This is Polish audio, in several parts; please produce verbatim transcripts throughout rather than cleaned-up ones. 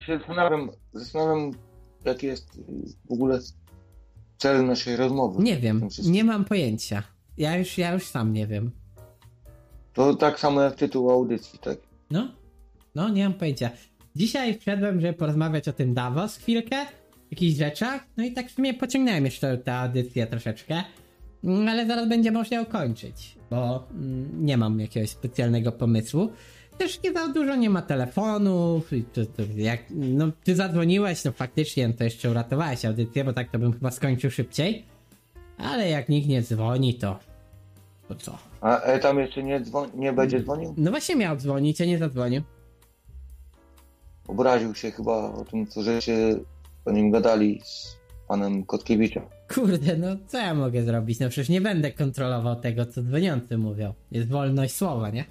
się zastanawiam, zastanawiam, jaki jest w ogóle cel naszej rozmowy. Nie wiem, nie mam pojęcia. Ja już, ja już sam nie wiem. To tak samo jak tytuł audycji, tak? No, no nie mam pojęcia. Dzisiaj wszedłem, żeby porozmawiać o tym Davos chwilkę, jakichś rzeczach, no i tak w sumie pociągnąłem jeszcze tę audycję troszeczkę, ale zaraz będzie można ją kończyć, bo mm, nie mam jakiegoś specjalnego pomysłu. Też nie za dużo nie ma telefonów, i to, to jak, no ty zadzwoniłeś, no faktycznie no to jeszcze uratowałeś audycję, bo tak to bym chyba skończył szybciej, ale jak nikt nie dzwoni, to to co? A e, tam jeszcze nie, dzwoni, nie będzie dzwonił? No właśnie miał dzwonić, a nie zadzwonił. Obraził się chyba o tym, co żeście o nim gadali z panem Kotkiewiczem. Kurde, no co ja mogę zrobić? No przecież nie będę kontrolował tego, co dzwoniący mówią. Jest wolność słowa, nie?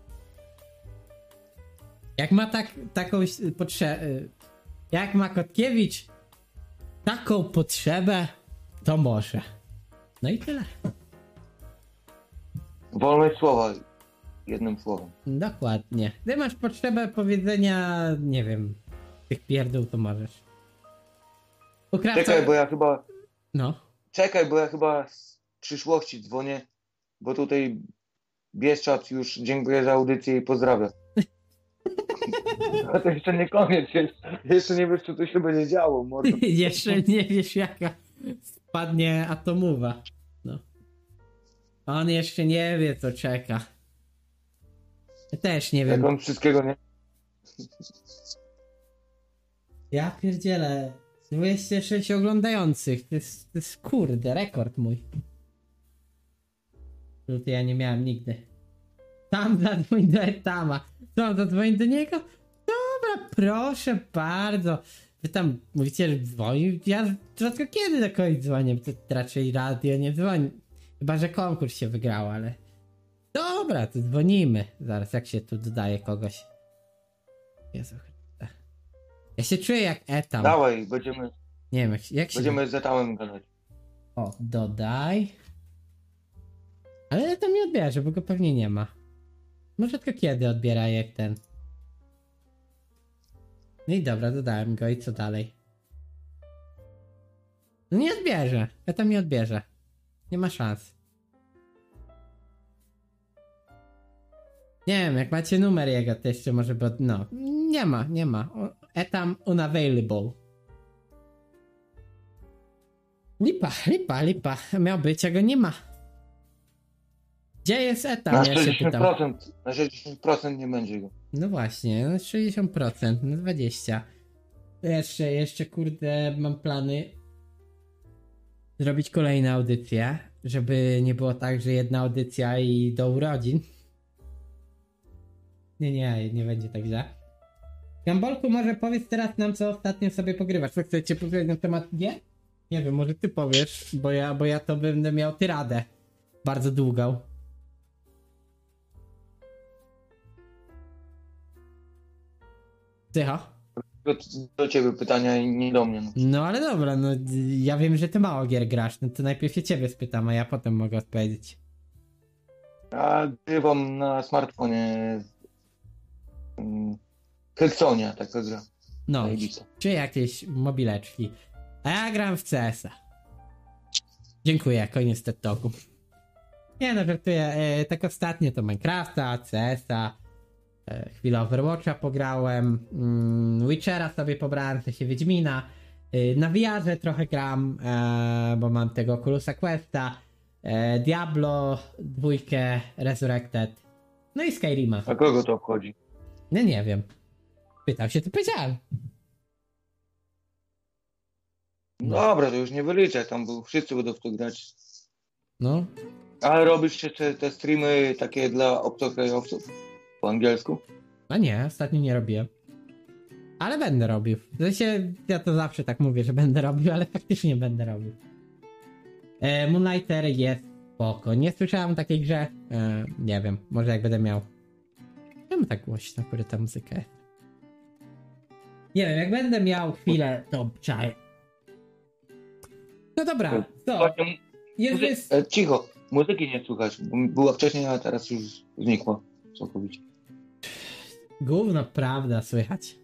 Jak ma tak, taką potrzebę... Jak ma Kotkiewicz taką potrzebę, to może. No i tyle. Wolność słowa, jednym słowem. Dokładnie. Gdy masz potrzebę powiedzenia, nie wiem, tych pierdół, to możesz. Ukrawca... Czekaj, bo ja chyba... No. Czekaj, bo ja chyba z przyszłości dzwonię, bo tutaj Bieszczad już dziękuję za audycję i pozdrawia. A to jeszcze nie koniec, jeszcze, jeszcze nie wiesz, co tu się będzie działo, mordo. Jeszcze nie wiesz, jaka spadnie atomowa. No. On jeszcze nie wie, co czeka. Ja też nie wiem. Jak on wszystkiego nie... Ja pierdzielę. dwadzieścia sześć oglądających. To jest, to jest kurde, rekord mój. Tutaj ja nie miałem nigdy. Tam zadzwoń do Etama. Co, zadzwoń do niego? Dobra, proszę bardzo. Wy tam mówicie, że dzwonił. Ja rzadko kiedy do kogoś dzwonię. To raczej radio nie dzwoni. Chyba, że konkurs się wygrał, ale... Dobra, to dzwonimy. Zaraz, jak się tu dodaje kogoś. Jezu. Ja się czuję jak Etam. Dawaj, będziemy... Nie wiem, jak, jak się... Będziemy z Etamem gadać. O, dodaj. Ale Etam nie odbierze, bo go pewnie nie ma. Może tylko kiedy odbiera jak ten. No i dobra, dodałem go i co dalej? No nie odbierze. Etam nie odbierze. Nie ma szans. Nie wiem, jak macie numer jego, to jeszcze może by... No, nie ma, nie ma. Etam unavailable. Lipa, lipa, lipa. Miał być, a go nie ma. Gdzie jest Etam? Na Ja się pytam. sześćdziesiąt procent, na sześćdziesiąt procent nie będzie go. No właśnie, no sześćdziesiąt procent, no dwadzieścia procent. Jeszcze, jeszcze kurde, mam plany zrobić kolejne audycje, żeby nie było tak, że jedna audycja i do urodzin. Nie, nie, nie będzie tak źle. Gambolku, może powiedz teraz nam, co ostatnio sobie pogrywasz. Co chcecie powiedzieć na temat G? Nie wiem, może ty powiesz, bo ja, bo ja to będę miał tyradę bardzo długą. Tycho? Do, do ciebie pytania i nie do mnie. No. No ale dobra, no ja wiem, że ty mało gier grasz, no to najpierw się ciebie spytam, a ja potem mogę odpowiedzieć. Ja grywam na smartfonie Hexonia, taka gra. No, czy jakieś mobileczki. A ja gram w C S a. Dziękuję, koniec TED Talku. Nie no, żartuję. E, tak ostatnio to Minecrafta, C S a, e, chwilę Overwatcha pograłem, mm, Witchera sobie pobrałem, w sensie Wiedźmina. E, na V R-ze trochę gram, e, bo mam tego Oculusa Questa, e, Diablo, dwójkę, Resurrected, no i Skyrima. A kogo to obchodzi? No nie wiem. Pytał się, to powiedziałem. No. Dobra, to już nie wyliczę, tam był, wszyscy będą w to grać. No. Ale robisz jeszcze te streamy takie dla obcokrajowców? Po angielsku? A nie, ostatnio nie robiłem. Ale będę robił. W sensie, ja to zawsze tak mówię, że będę robił, ale faktycznie będę robił. E, Moonlighter jest spoko. Nie słyszałem o takiej grze. E, nie wiem, może jak będę miał. Czemu tak głośno, kurde, ta muzyka jest? Nie wiem, jak będę miał chwilę, to czaję. No dobra, to. Jest, jest... E, cicho, muzyki nie słychać. Była wcześniej, a teraz już znikła całkowicie. Gówno prawda słychać.